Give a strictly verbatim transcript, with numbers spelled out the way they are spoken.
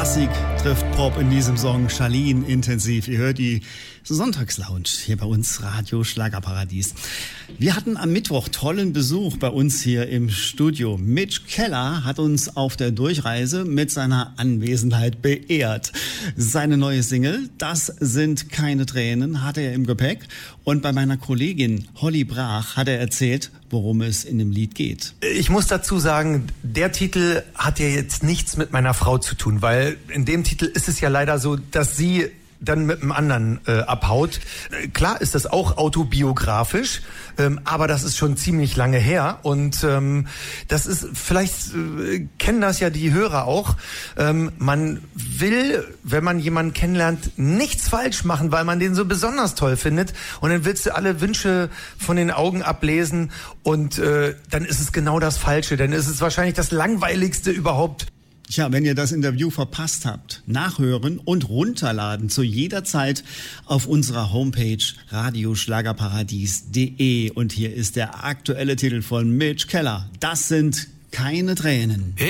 Klassik trifft Pop in diesem Song. Charlene intensiv. Ihr hört die Sonntagslounge hier bei uns, Radio Schlagerparadies. Wir hatten am Mittwoch tollen Besuch bei uns hier im Studio. Mitch Keller hat uns auf der Durchreise mit seiner Anwesenheit beehrt. Seine neue Single, Das sind keine Tränen, hatte er im Gepäck. Und bei meiner Kollegin Holly Brach hat er erzählt, worum es in dem Lied geht. Ich muss dazu sagen, der Titel hat ja jetzt nichts mit meiner Frau zu tun, weil in dem Titel ist es ja leider so, dass sie dann mit einem anderen äh, abhaut. Klar ist das auch autobiografisch, ähm, aber das ist schon ziemlich lange her und ähm, das ist, vielleicht äh, kennen das ja die Hörer auch, ähm, man will, wenn man jemanden kennenlernt, nichts falsch machen, weil man den so besonders toll findet und dann willst du alle Wünsche von den Augen ablesen und äh, dann ist es genau das Falsche, dann ist es wahrscheinlich das Langweiligste überhaupt. Tja, wenn ihr das Interview verpasst habt, nachhören und runterladen zu jeder Zeit auf unserer Homepage radioschlagerparadies punkt de. Und hier ist der aktuelle Titel von Mitch Keller. Das sind keine Tränen.